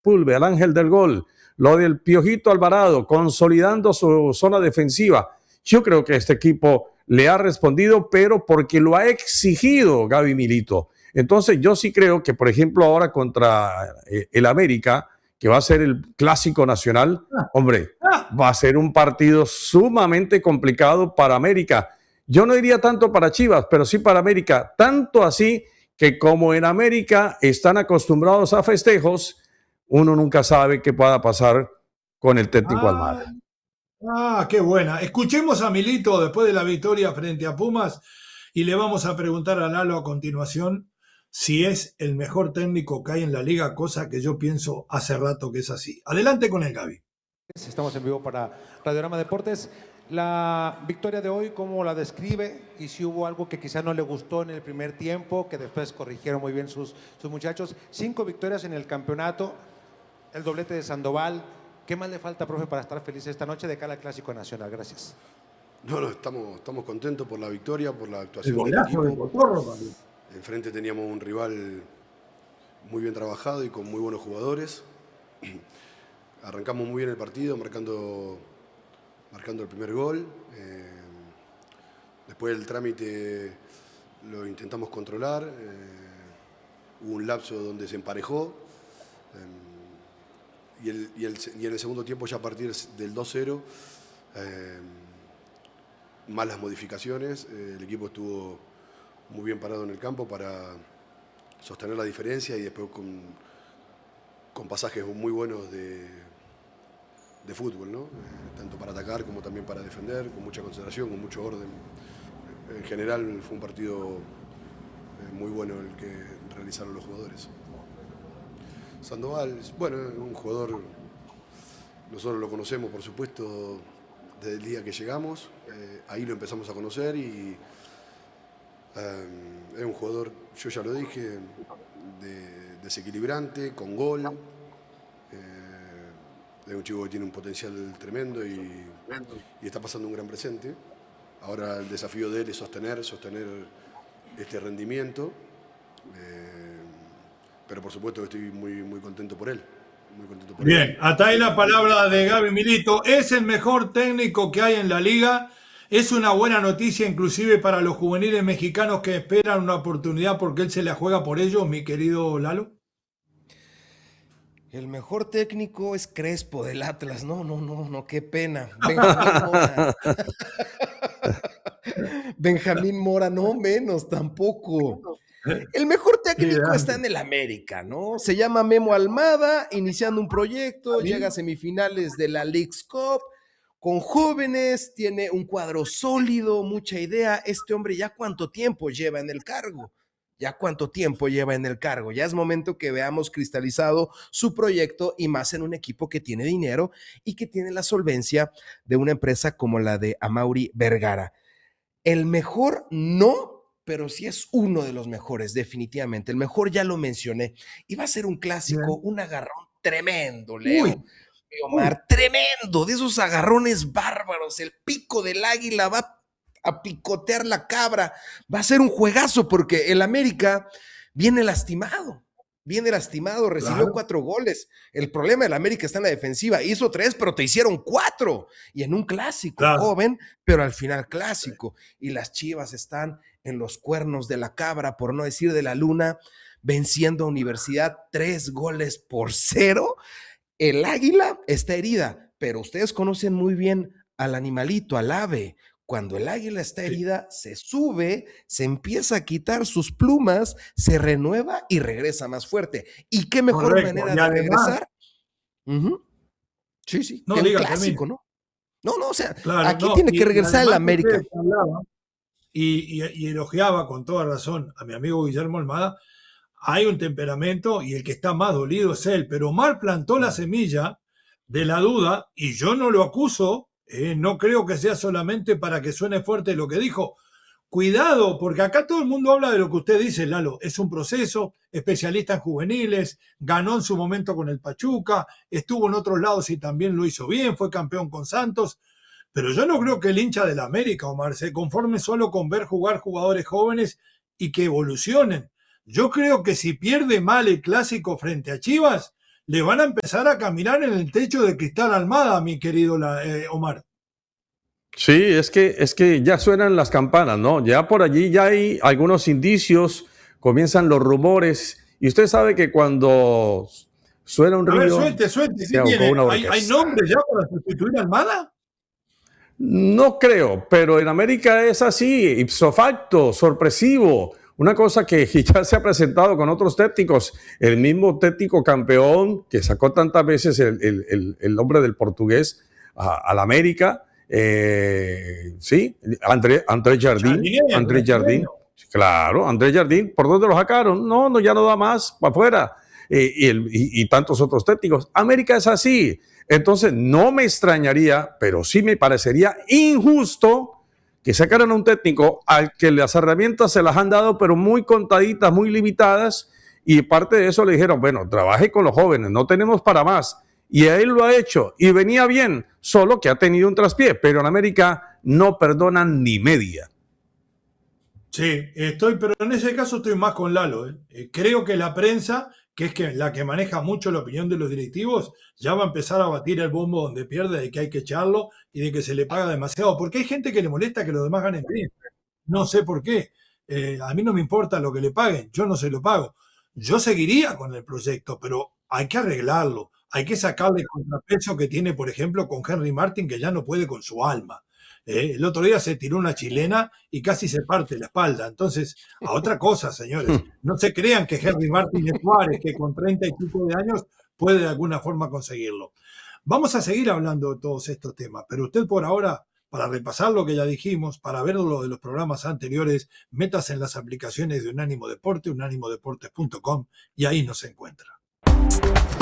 Sepúlveda, el ángel del gol, lo del Piojito Alvarado, consolidando su zona defensiva. Yo creo que este equipo le ha respondido, pero porque lo ha exigido Gaby Milito. Entonces yo sí creo que, por ejemplo, ahora contra el América, que va a ser el clásico nacional, hombre, va a ser un partido sumamente complicado para América. Yo no diría tanto para Chivas, pero sí para América. Tanto así que como en América están acostumbrados a festejos, uno nunca sabe qué pueda pasar con el técnico Almada. Qué buena. Escuchemos a Milito después de la victoria frente a Pumas y le vamos a preguntar a Lalo a continuación si es el mejor técnico que hay en la liga, cosa que yo pienso hace rato que es así. Adelante con el Gaby. Estamos en vivo para Radiorama Deportes. La victoria de hoy, ¿cómo la describe? Y si hubo algo que quizá no le gustó en el primer tiempo, que después corrigieron muy bien sus muchachos. 5 victorias en el campeonato, el doblete de Sandoval. ¿Qué más le falta, profe, para estar feliz esta noche de cara al Clásico Nacional? Gracias. No, estamos contentos por la victoria, por la actuación del equipo. Enfrente teníamos un rival muy bien trabajado y con muy buenos jugadores. Arrancamos muy bien el partido, marcando el primer gol. Después el trámite lo intentamos controlar. Hubo un lapso donde se emparejó. Y en el segundo tiempo, ya a partir del 2-0, más las modificaciones. El equipo estuvo muy bien parado en el campo para sostener la diferencia y después con pasajes muy buenos de fútbol, ¿no? Tanto para atacar como también para defender, con mucha concentración, con mucho orden. En general fue un partido muy bueno el que realizaron los jugadores. Sandoval, bueno, es un jugador, nosotros lo conocemos por supuesto desde el día que llegamos, ahí lo empezamos a conocer y es un jugador, yo ya lo dije, desequilibrante, con gol. Es un chico que tiene un potencial tremendo y está pasando un gran presente. Ahora el desafío de él es sostener este rendimiento. Pero por supuesto que estoy muy contento por él. Bien, hasta ahí la palabra de Gaby Milito. Es el mejor técnico que hay en la liga. Es una buena noticia inclusive para los juveniles mexicanos que esperan una oportunidad porque él se la juega por ellos, mi querido Lalo. El mejor técnico es Crespo del Atlas. No, qué pena. Benjamín Mora. Benjamín Mora, no menos tampoco. El mejor técnico está en el América, ¿no? Se llama Memo Almada, iniciando un proyecto, llega a semifinales de la Leagues Cup, con jóvenes, tiene un cuadro sólido, mucha idea. Este hombre ya cuánto tiempo lleva en el cargo. Ya es momento que veamos cristalizado su proyecto y más en un equipo que tiene dinero y que tiene la solvencia de una empresa como la de Amaury Vergara. El mejor no, pero sí es uno de los mejores, definitivamente. El mejor ya lo mencioné. Y va a ser un clásico, un agarrón tremendo, Leo. Omar, tremendo, de esos agarrones bárbaros. El pico del águila va a picotear la cabra. Va a ser un juegazo porque el América viene lastimado, recibió 4 goles. El problema del América está en la defensiva. Hizo 3, pero te hicieron 4. Y en un clásico, joven, pero al final clásico. Y las Chivas están en los cuernos de la cabra, por no decir de la luna, venciendo a Universidad 3-0. El águila está herida, pero ustedes conocen muy bien al animalito, al ave. Cuando el águila está herida, se sube, se empieza a quitar sus plumas, se renueva y regresa más fuerte. ¿Y qué mejor manera de regresar? Sí, no, diga, clásico, ¿no? No, o sea, aquí tiene que regresar el América. Y elogiaba con toda razón a mi amigo Guillermo Almada. Hay un temperamento y el que está más dolido es él, pero Omar plantó la semilla de la duda y yo no lo acuso. No creo que sea solamente para que suene fuerte lo que dijo. Cuidado, porque acá todo el mundo habla de lo que usted dice, Lalo. Es un proceso, especialista en juveniles, ganó en su momento con el Pachuca, estuvo en otros lados y también lo hizo bien, fue campeón con Santos. Pero yo no creo que el hincha del América, Omar, se conforme solo con ver jugar jugadores jóvenes y que evolucionen. Yo creo que si pierde mal el clásico frente a Chivas, le van a empezar a caminar en el techo de cristal Almada, mi querido Omar. Sí, es que ya suenan las campanas, ¿no? Ya por allí ya hay algunos indicios, comienzan los rumores, y usted sabe que cuando suena un A ver, río, suelte, se ¿qué ahogó tiene? una ¿Hay orquesta. nombres ya para sustituir a Almada? No creo, pero en América es así, ipso facto, sorpresivo. Una cosa que ya se ha presentado con otros técnicos, el mismo técnico campeón que sacó tantas veces el nombre del portugués al América, sí, André Jardín, claro, André Jardín, ¿por dónde lo sacaron? No, ya no da más, para afuera, y tantos otros técnicos. América es así. Entonces, no me extrañaría, pero sí me parecería injusto que sacaran a un técnico al que las herramientas se las han dado, pero muy contaditas, muy limitadas, y parte de eso le dijeron, bueno, trabaje con los jóvenes, no tenemos para más. Y él lo ha hecho, y venía bien, solo que ha tenido un traspié, pero en América no perdonan ni media. Sí, pero en ese caso estoy más con Lalo. Creo que la prensa, que es la que maneja mucho la opinión de los directivos, ya va a empezar a batir el bombo donde pierde de que hay que echarlo y de que se le paga demasiado. Porque hay gente que le molesta que los demás ganen bien. No sé por qué. A mí no me importa lo que le paguen, yo no se lo pago. Yo seguiría con el proyecto, pero hay que arreglarlo. Hay que sacarle el contrapeso que tiene, por ejemplo, con Henry Martin, que ya no puede con su alma. El otro día se tiró una chilena y casi se parte la espalda. Entonces, a otra cosa, señores. No se crean que Henry Martin es Suárez, que con 30 y pico de años puede de alguna forma conseguirlo. Vamos a seguir hablando de todos estos temas, pero usted por ahora, para repasar lo que ya dijimos, para ver lo de los programas anteriores, métase en las aplicaciones de Unánimo Deporte, unánimodeportes.com, y ahí nos encuentra.